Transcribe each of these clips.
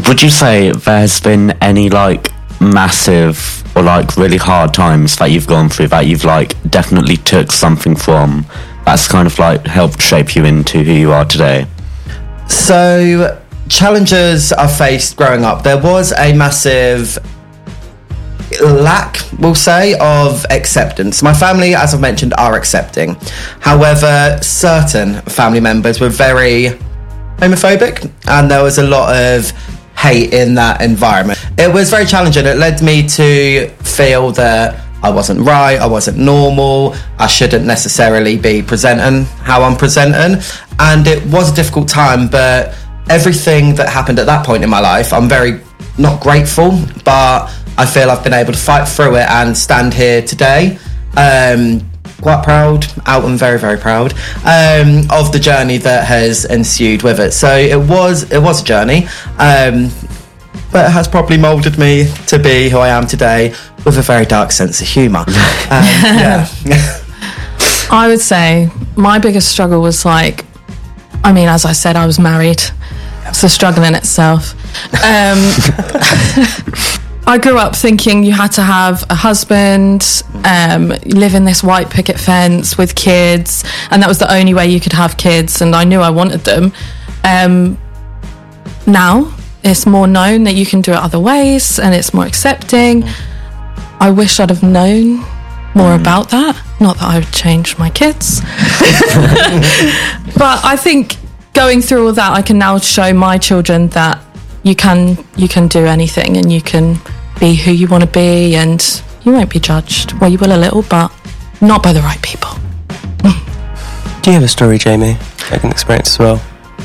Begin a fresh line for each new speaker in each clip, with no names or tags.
Would you say there's been any like massive or like really hard times that you've gone through that you've like definitely took something from that's kind of like helped shape you into who you are today?
So, challenges I faced growing up, there was a massive lack, we'll say, of acceptance. My family, as I've mentioned, are accepting. However, certain family members were very homophobic, and there was a lot of hate in that environment. It was very challenging. It led me to feel that I wasn't right, I wasn't normal, I shouldn't necessarily be presenting how I'm presenting, and it was a difficult time, but everything that happened at that point in my life, I'm very not grateful, but I feel I've been able to fight through it and stand here today. Quite proud, out and very, very proud of the journey that has ensued with it. So it was a journey, but it has probably moulded me to be who I am today with a very dark sense of humour. Yeah.
I would say my biggest struggle was like, I mean, as I said, I was married. It's a struggle in itself. I grew up thinking you had to have a husband, live in this white picket fence with kids, and that was the only way you could have kids, and I knew I wanted them. Now, it's more known that you can do it other ways, and it's more accepting. I wish I'd have known more about that. Not that I would change my kids. But I think going through all that, I can now show my children that you can do anything, and you can be who you want to be, and you won't be judged. Well, you will a little, but not by the right people.
Do you have a story, Jamie? Like an experience as well?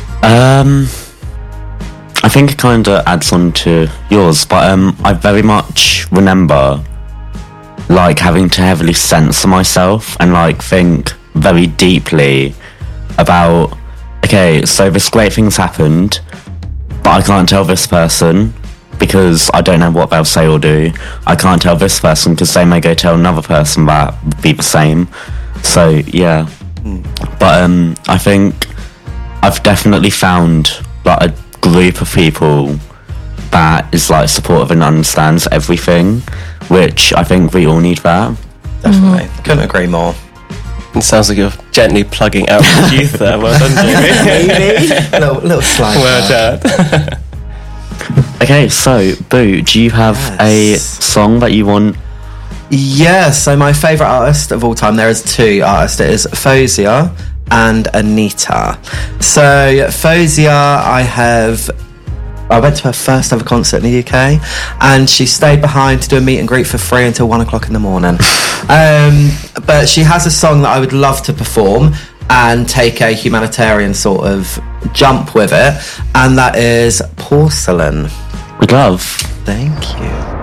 I think it kind of adds on to yours, but I very much remember like having to heavily censor myself and like think very deeply about, okay, so this great thing's happened, but I can't tell this person because I don't know what they'll say or do. I can't tell this person because they may go tell another person that would be the same. So yeah, but I think I've definitely found like a group of people that is like supportive and understands everything, which I think we all need that.
Definitely. Couldn't agree more.
It sounds like you're gently plugging out the youth there. Well done, Jamie.
Maybe. little slide.
Well done.
Okay, so Boo, do you have a song that you want?
Yeah, so my favourite artist of all time, there is two artists. It is Fozia and Anita. So Fozia, I went to her first ever concert in the UK, and she stayed behind to do a meet and greet for free until 1 o'clock in the morning. But she has a song that I would love to perform and take a humanitarian sort of jump with it, and that is Porcelain.
With love.
Thank you.